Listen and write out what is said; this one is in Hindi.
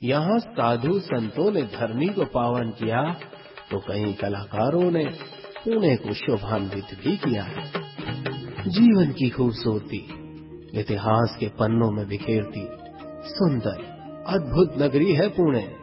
यहाँ साधु संतों ने धरनी को पावन किया तो कई कलाकारों ने पुणे को शोभान्वित भी किया है। जीवन की खूबसूरती इतिहास के पन्नों में बिखेरती सुंदर अद्भुत नगरी है पुणे।